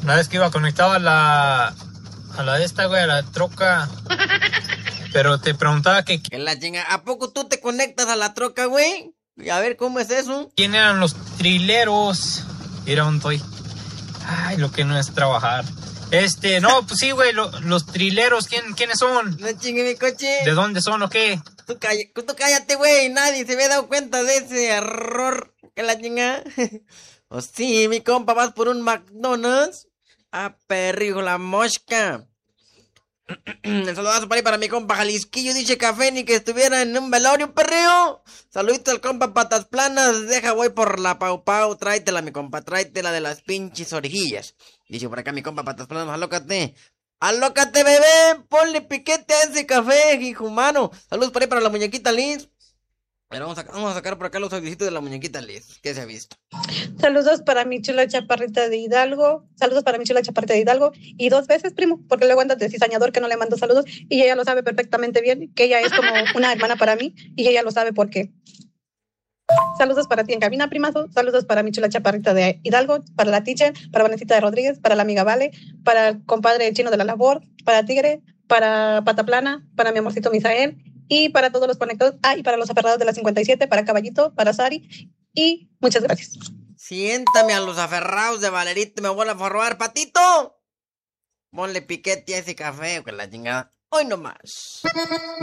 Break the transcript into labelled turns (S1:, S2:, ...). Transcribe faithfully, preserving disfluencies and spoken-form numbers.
S1: Una vez que iba conectado a la... A la de esta, güey, a la troca. Pero te preguntaba que...
S2: Que la chinga, ¿a poco tú te conectas a la troca, güey? A ver, ¿cómo es eso?
S1: ¿Quién eran los trileros? Era un toy. Ay, lo que no es trabajar. Este, no, pues sí, güey, lo, los trileros, ¿quién, ¿quiénes son?
S2: No chingue mi coche.
S1: ¿De dónde son o qué?
S2: Tú, calla, tú cállate, güey. Nadie se había dado cuenta de ese error. Que la chinga. Oh, sí, mi compa, vas por un McDonald's. Ah, perrijo, la mosca. Un saludazo para ahí para mi compa Jalisquillo, dice Café, ni que estuviera en un velorio, perreo. Saludito al compa Patas Planas, deja voy por la Pau Pau, tráetela mi compa, tráetela de las pinches orejillas. Dice por acá mi compa Patas Planas, alócate. Alócate, bebé, ponle piquete a ese café, hijo humano. Saludos por ahí para la muñequita Liz. Pero vamos a, vamos a sacar por acá los audicitos de la muñequita Liz, que se ha visto.
S3: Saludos para mi chula chaparrita de Hidalgo. Saludos para mi chula chaparrita de Hidalgo. Y dos veces, primo, porque luego andas de cizañador que no le mando saludos. Y ella lo sabe perfectamente bien, que ella es como una hermana para mí. Y ella lo sabe por qué. Saludos para ti en cabina, primazo. Saludos para mi chula chaparrita de Hidalgo, para la teacher, para Vanesita de Rodríguez, para la amiga Vale, para el compadre chino de la labor, para Tigre, para Pataplana, para mi amorcito Misael. Y para todos los conectados, ah, y para los aferrados de la cincuenta y siete, para Caballito, para Sari, y muchas gracias.
S2: Siéntame a los aferrados de Valerito, me voy a forrar, patito. Ponle piquete a ese café, con la chingada. Hoy nomás.